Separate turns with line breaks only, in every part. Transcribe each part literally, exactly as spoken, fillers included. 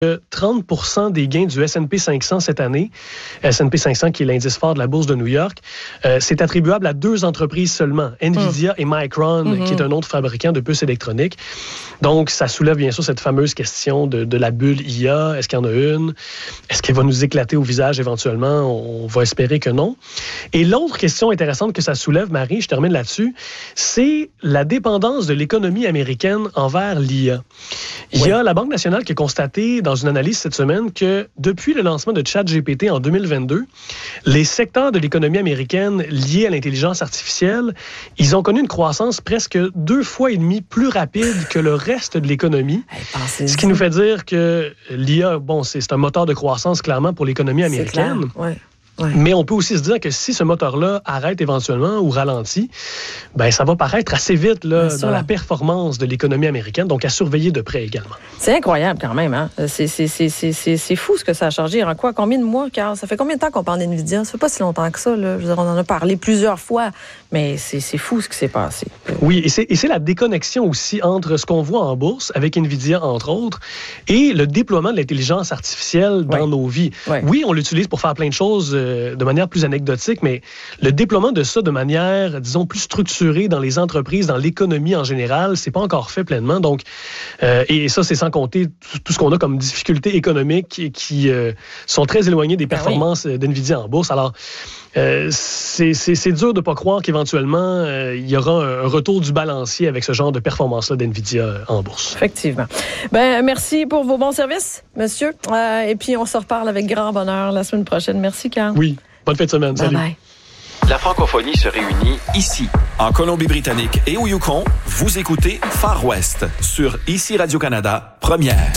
trente pour cent des gains du S and P cinq cents cette année, S and P cinq cents qui est l'indice fort de la bourse de New York, euh, c'est attribuable à deux entreprises seulement, Nvidia mmh. et Micron, mmh. qui est un autre fabricant de puces électroniques. Donc, ça soulève bien sûr cette fameuse question de, de la bulle I A. Est-ce qu'il y en a une? Est-ce qu'elle va nous éclater au visage éventuellement? On va espérer que non. Et l'autre question intéressante que ça soulève, Marie, je termine là-dessus, c'est la dépendance de l'économie américaine envers l'I A. Il oui. y a la Banque nationale qui a constaté dans une analyse cette semaine que depuis le lancement de ChatGPT en deux mille vingt-deux, les secteurs de l'économie américaine liés à l'intelligence artificielle, ils ont connu une croissance presque deux fois et demi plus rapide que le reste de l'économie. Hey, ce qui nous fait dire que l'I A, bon, c'est, c'est un moteur de croissance clairement pour l'économie américaine. C'est clair, ouais. Ouais. Mais on peut aussi se dire que si ce moteur-là arrête éventuellement ou ralentit, ben ça va paraître assez vite là, dans la performance de l'économie américaine, donc à surveiller de près également.
C'est incroyable quand même. Hein? C'est, c'est, c'est, c'est, c'est, c'est fou ce que ça a changé. En quoi? Combien de mois, Carl? Ça fait combien de temps qu'on parle d'Nvidia? Ça fait pas si longtemps que ça. Là. Je veux dire, on en a parlé plusieurs fois, mais c'est, c'est fou ce qui s'est passé.
Oui, et c'est, et c'est la déconnexion aussi entre ce qu'on voit en bourse, avec Nvidia entre autres, et le déploiement de l'intelligence artificielle dans ouais. nos vies. Ouais. Oui, on l'utilise pour faire plein de choses de manière plus anecdotique, mais le déploiement de ça de manière, disons, plus structurée dans les entreprises, dans l'économie en général, c'est pas encore fait pleinement. Donc, euh, et ça, c'est sans compter tout, tout ce qu'on a comme difficultés économiques qui euh, sont très éloignées des performances ah oui. d'Nvidia en bourse. Alors, euh, c'est, c'est, c'est dur de pas croire qu'éventuellement, euh, il y aura un retour du balancier avec ce genre de performance-là d'Nvidia en bourse.
Effectivement. Ben, merci pour vos bons services, monsieur. Euh, et puis, on se reparle avec grand bonheur la semaine prochaine. Merci, Carl.
Oui. Bonne fin de semaine. Salut.
Bye bye.
La francophonie se réunit ici, en Colombie-Britannique et au Yukon. Vous écoutez Far West sur Ici Radio-Canada, première.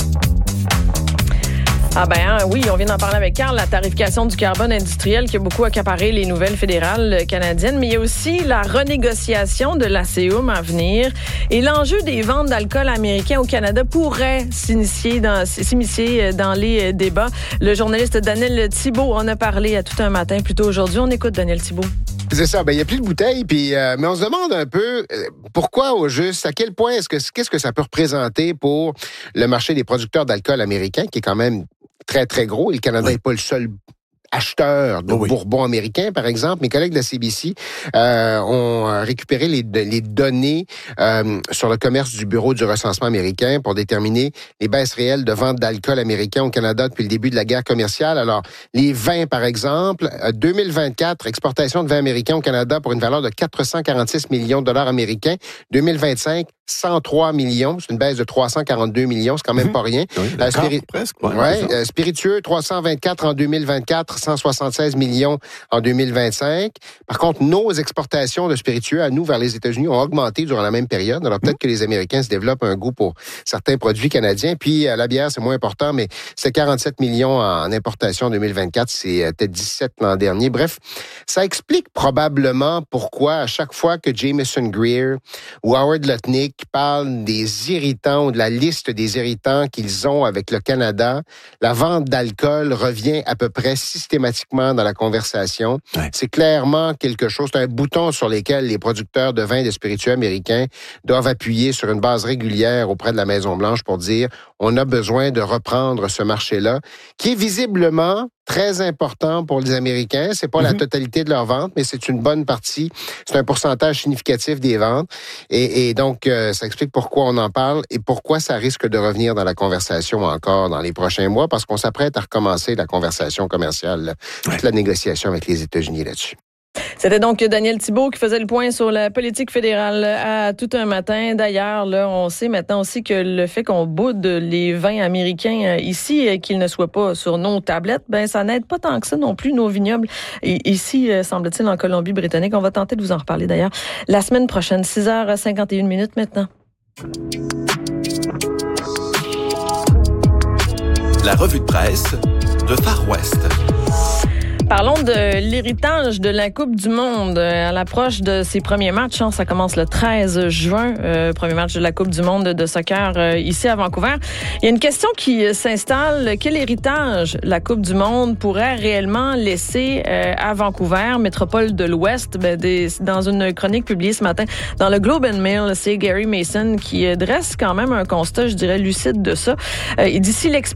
Ah ben hein, oui, on vient d'en parler avec Carl, la tarification du carbone industriel qui a beaucoup accaparé les nouvelles fédérales canadiennes, mais il y a aussi la renégociation de l'A C U M à venir et l'enjeu des ventes d'alcool américain au Canada pourrait s'initier dans, s'immiscer dans les débats. Le journaliste Daniel Thibault en a parlé à tout un matin plus tôt aujourd'hui. On écoute Daniel Thibault.
C'est ça, ben il y a plus de bouteilles, puis euh, mais on se demande un peu euh, pourquoi au juste, à quel point est-ce que qu'est-ce que ça peut représenter pour le marché des producteurs d'alcool américains, qui est quand même très, très gros. Et le Canada n'est oui. pas le seul acheteur de oui. bourbon américain, par exemple. Mes collègues de la C B C euh, ont récupéré les, les données euh, sur le commerce du Bureau du recensement américain pour déterminer les baisses réelles de vente d'alcool américain au Canada depuis le début de la guerre commerciale. Alors, les vins, par exemple, deux mille vingt-quatre, exportation de vins américains au Canada pour une valeur de quatre cent quarante-six millions de dollars américains. deux mille vingt-cinq, cent trois millions, c'est une baisse de trois cent quarante-deux millions, c'est quand même mmh. pas rien. Oui,
euh, spiri- presque. Ouais,
ouais, euh, spiritueux, trois cent vingt-quatre en deux mille vingt-quatre, cent soixante-seize millions en deux mille vingt-cinq. Par contre, nos exportations de spiritueux à nous vers les États-Unis ont augmenté durant la même période. Alors peut-être mmh. que les Américains se développent un goût pour certains produits canadiens. Puis euh, la bière, c'est moins important, mais c'est quarante-sept millions en importation en deux mille vingt-quatre, c'était dix-sept l'an dernier. Bref, ça explique probablement pourquoi à chaque fois que Jameson Greer ou Howard Lutnick parlent des irritants ou de la liste des irritants qu'ils ont avec le Canada, la vente d'alcool revient à peu près systématiquement dans la conversation. Ouais. C'est clairement quelque chose, c'est un bouton sur lequel les producteurs de vins et de spiritueux américains doivent appuyer sur une base régulière auprès de la Maison-Blanche pour dire on a besoin de reprendre ce marché-là, qui est visiblement très important pour les Américains. C'est pas mm-hmm. la totalité de leurs ventes, mais c'est une bonne partie. C'est un pourcentage significatif des ventes. Et, et donc, euh, ça explique pourquoi on en parle et pourquoi ça risque de revenir dans la conversation encore dans les prochains mois, parce qu'on s'apprête à recommencer la conversation commerciale, là, toute ouais. la négociation avec les États-Unis là-dessus.
C'était donc Daniel Thibault qui faisait le point sur la politique fédérale à tout un matin. D'ailleurs, là, on sait maintenant aussi que le fait qu'on boude les vins américains ici, qu'ils ne soient pas sur nos tablettes, ben ça n'aide pas tant que ça non plus nos vignobles. Et ici, semble-t-il, en Colombie-Britannique, on va tenter de vous en reparler d'ailleurs la semaine prochaine, six heures cinquante et une minutes maintenant.
La revue de presse de Far West.
Parlons de l'héritage de la Coupe du Monde. À l'approche de ses premiers matchs, ça commence le treize juin, euh, premier match de la Coupe du Monde de soccer euh, ici à Vancouver. Il y a une question qui s'installe. Quel héritage la Coupe du Monde pourrait réellement laisser euh, à Vancouver, métropole de l'Ouest? Ben, des, dans une chronique publiée ce matin dans le Globe and Mail, c'est Gary Mason qui dresse quand même un constat, je dirais, lucide de ça. Euh, il dit si l'expérience